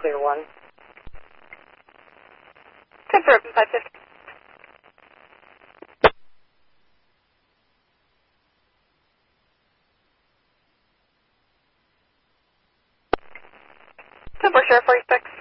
clear one. 10 for open 550. For Sheriff 46.